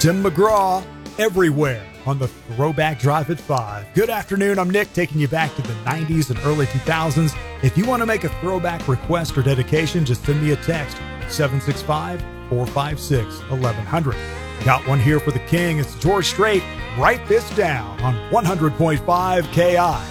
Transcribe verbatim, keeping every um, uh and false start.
Tim McGraw, everywhere on the Throwback Drive at five. Good afternoon, I'm Nick, taking you back to the nineties and early two thousands. If you want to make a throwback request or dedication, just send me a text, seven six five, four five six, eleven hundred. Got one here for the king. It's George Strait. Write this down on one hundred point five K I.